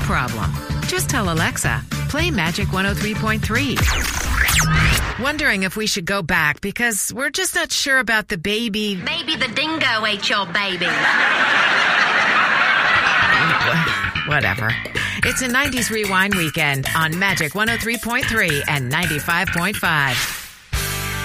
problem. Just tell Alexa, play Magic 103.3. Wondering if we should go back because we're just not sure about the baby. Maybe the dingo ate your baby. Whatever. It's a 90s Rewind weekend on Magic 103.3 and 95.5.